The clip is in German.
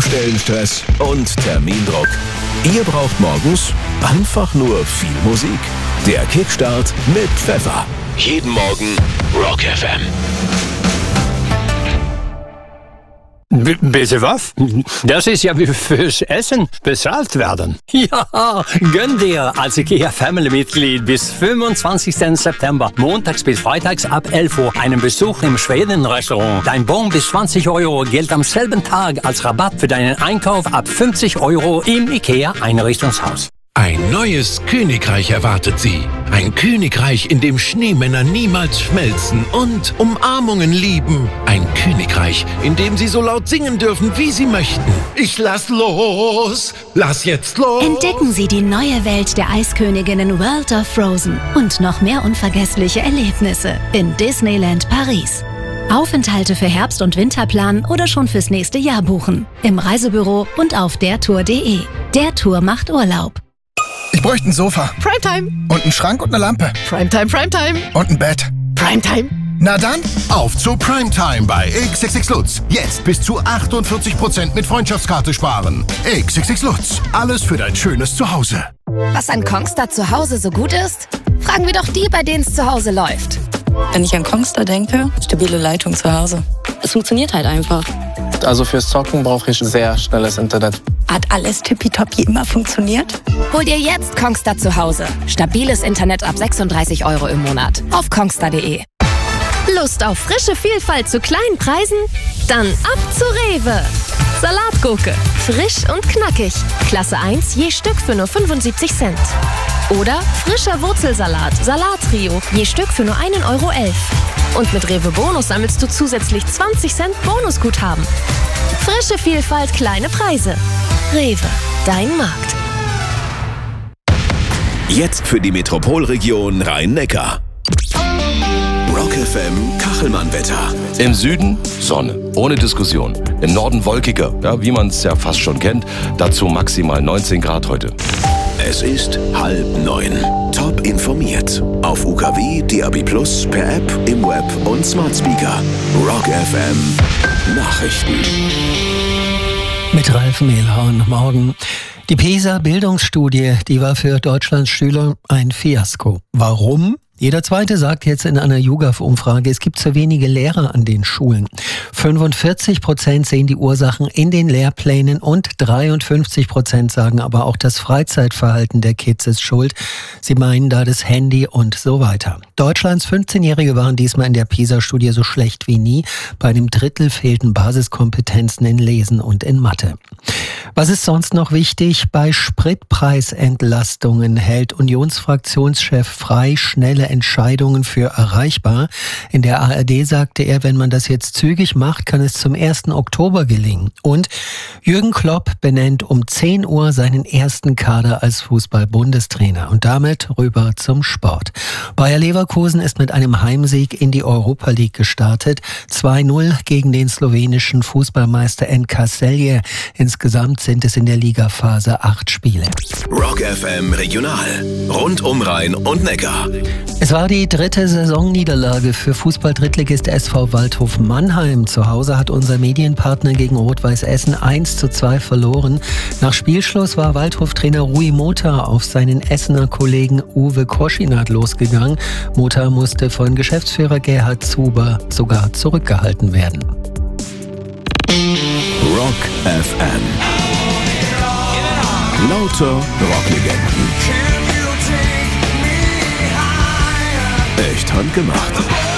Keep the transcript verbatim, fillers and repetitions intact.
Baustellen-Stress und Termindruck. Ihr braucht morgens einfach nur viel Musik. Der Kickstart mit Pfeffer. Jeden Morgen Rock F M. B- bitte was? Das ist ja wie fürs Essen bezahlt werden. Ja, gönn dir als IKEA Family-Mitglied bis fünfundzwanzigsten September, montags bis freitags ab elf Uhr, einen Besuch im Schweden-Restaurant. Dein Bon bis zwanzig Euro gilt am selben Tag als Rabatt für deinen Einkauf ab fünfzig Euro im IKEA Einrichtungshaus. Ein neues Königreich erwartet Sie. Ein Königreich, in dem Schneemänner niemals schmelzen und Umarmungen lieben. Ein Königreich, in dem Sie so laut singen dürfen, wie Sie möchten. Ich lass los! Lass jetzt los! Entdecken Sie die neue Welt der Eisköniginnen World of Frozen und noch mehr unvergessliche Erlebnisse in Disneyland Paris. Aufenthalte für Herbst- und Winterplan oder schon fürs nächste Jahr buchen. Im Reisebüro und auf dertour punkt de. Der Tour macht Urlaub. Ich bräuchte ein Sofa. Primetime. Und einen Schrank und eine Lampe. Primetime, Primetime. Und ein Bett. Primetime. Na dann, auf zu Primetime bei X X X Lutz. Jetzt bis zu achtundvierzig Prozent mit Freundschaftskarte sparen. X X X Lutz. Alles für dein schönes Zuhause. Was an Kongstar zu Hause so gut ist? Fragen wir doch die, bei denen es zu Hause läuft. Wenn ich an Kongstar denke, stabile Leitung zu Hause. Es funktioniert halt einfach. Also fürs Zocken brauche ich sehr schnelles Internet. Hat alles tippitoppi immer funktioniert? Hol dir jetzt Kongstar zu Hause. Stabiles Internet ab sechsunddreißig Euro im Monat. Auf kongstar punkt de. Lust auf frische Vielfalt zu kleinen Preisen? Dann ab zu Rewe. Salatgurke. Frisch und knackig. Klasse eins je Stück für nur fünfundsiebzig Cent. Oder frischer Wurzelsalat, Salattrio, je Stück für nur ein Euro elf. Und mit Rewe Bonus sammelst du zusätzlich zwanzig Cent Bonusguthaben. Frische Vielfalt, kleine Preise. Rewe, dein Markt. Jetzt für die Metropolregion Rhein-Neckar. Rock F M Kachelmann-Wetter. Im Süden Sonne, ohne Diskussion. Im Norden wolkiger, ja, wie man es ja fast schon kennt. Dazu maximal neunzehn Grad heute. Es ist halb neun. Top informiert. Auf U K W, D A B Plus, per App, im Web und Smart Speaker. Rock F M Nachrichten. Mit Ralf Mehlhorn. Morgen. Die PISA-Bildungsstudie, die war für Deutschlands Schüler ein Fiasko. Warum? Jeder Zweite sagt jetzt in einer YouGov-Umfrage, es gibt zu wenige Lehrer an den Schulen. fünfundvierzig Prozent sehen die Ursachen in den Lehrplänen und dreiundfünfzig Prozent sagen aber auch, das Freizeitverhalten der Kids ist schuld. Sie meinen da das Handy und so weiter. Deutschlands fünfzehnjährige waren diesmal in der PISA-Studie so schlecht wie nie. Bei einem Drittel fehlten Basiskompetenzen in Lesen und in Mathe. Was ist sonst noch wichtig? Bei Spritpreisentlastungen hält Unionsfraktionschef Frey schnelle Entscheidungen für erreichbar. In der A R D sagte er, wenn man das jetzt zügig macht, kann es zum ersten Oktober gelingen. Und Jürgen Klopp benennt um zehn Uhr seinen ersten Kader als Fußball-Bundestrainer. Und damit rüber zum Sport. Bayer Leverkusen ist mit einem Heimsieg in die Europa League gestartet. zwei null gegen den slowenischen Fußballmeister N K Celje. Insgesamt sind es in der Ligaphase acht Spiele. Rock F M Regional. Rund um Rhein und Neckar. Es war die dritte Saisonniederlage für Fußball-Drittligist S V Waldhof Mannheim. Zu Hause hat unser Medienpartner gegen Rot-Weiß Essen eins zu zwei verloren. Nach Spielschluss war Waldhof-Trainer Rui Mota auf seinen Essener Kollegen Uwe Koschinat losgegangen. Mota musste von Geschäftsführer Gerhard Zuber sogar zurückgehalten werden. Rock F M. Lauter Rocklegenden. Echt handgemacht.